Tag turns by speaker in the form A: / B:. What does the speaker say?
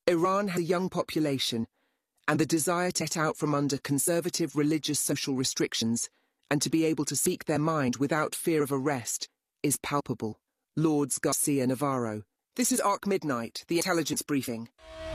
A: Iran has a young population, and the desire to get out from under conservative religious social restrictions and to be able to speak their mind without fear of arrest is palpable. Lourdes Garcia Navarro. This is ARC Midnight, the intelligence briefing.